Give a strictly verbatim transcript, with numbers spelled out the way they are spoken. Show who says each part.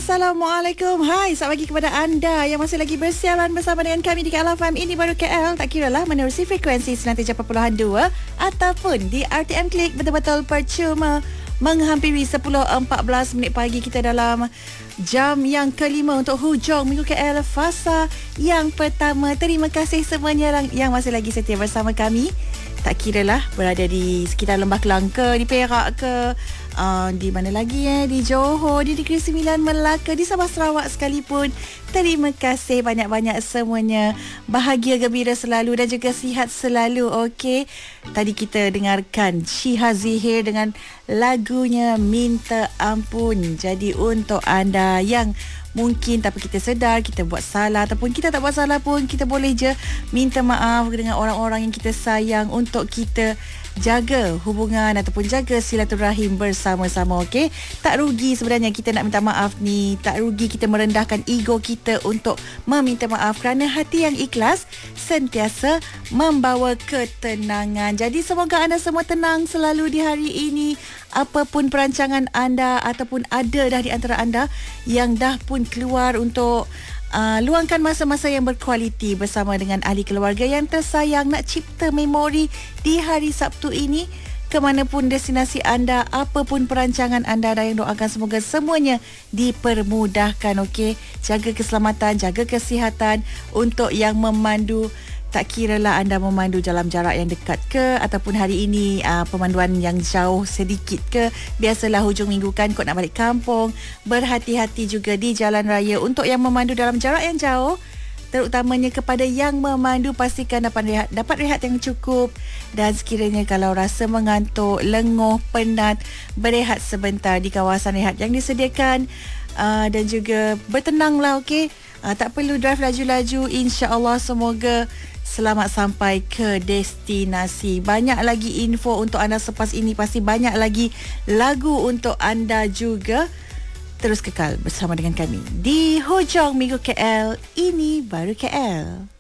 Speaker 1: Assalamualaikum. Hai, selamat pagi kepada anda yang masih lagi bersiaran bersama dengan kami di K L F M. Ini baru K L, tak kiralah menerusi frekuensi sembilan puluh tujuh perpuluhan dua ataupun di R T M Klik, betul-betul percuma menghampiri sepuluh empat belas minit pagi kita dalam jam yang kelima untuk hujung Minggu K L fasa yang pertama. Terima kasih semuanya yang masih lagi setia bersama kami. Tak kiralah berada di sekitar Lembah Kelang ke, di Perak ke, uh, di mana lagi eh, di Johor, di Negeri Sembilan, Melaka, di Sabah Sarawak sekalipun. Terima kasih banyak-banyak semuanya. Bahagia, gembira selalu dan juga sihat selalu. Okey. Tadi kita dengarkan Syiha Zihir dengan lagunya Minta Ampun. Jadi untuk anda yang mungkin tanpa kita sedar kita buat salah ataupun kita tak buat salah pun, kita boleh je minta maaf dengan orang-orang yang kita sayang untuk kita jaga hubungan ataupun jaga silaturahim bersama-sama. Okey, tak rugi sebenarnya kita nak minta maaf ni, tak rugi kita merendahkan ego kita untuk meminta maaf kerana hati yang ikhlas sentiasa membawa ketenangan. Jadi semoga anda semua tenang selalu di hari ini. Apapun perancangan anda ataupun ada dah di antara anda yang dah pun keluar untuk uh, luangkan masa-masa yang berkualiti bersama dengan ahli keluarga yang tersayang, nak cipta memori di hari Sabtu ini ke manapun destinasi anda, apapun perancangan anda, dan yang doakan semoga semuanya dipermudahkan. Okey, jaga keselamatan, jaga kesihatan untuk yang memandu. Tak kiralah anda memandu dalam jarak yang dekat ke ataupun hari ini uh, pemanduan yang jauh sedikit ke. Biasalah hujung minggu kan kau nak balik kampung. Berhati-hati juga di jalan raya. Untuk yang memandu dalam jarak yang jauh, terutamanya kepada yang memandu, pastikan dapat rehat, dapat rehat yang cukup. Dan sekiranya kalau rasa mengantuk, lenguh, penat, berehat sebentar di kawasan rehat yang disediakan. Uh, dan juga bertenanglah, okey. Uh, tak perlu drive laju-laju. InsyaAllah semoga selamat sampai ke destinasi. Banyak lagi info untuk anda selepas ini. Pasti banyak lagi lagu untuk anda juga. Terus kekal bersama dengan kami di hujung Minggu K L. Ini baru K L.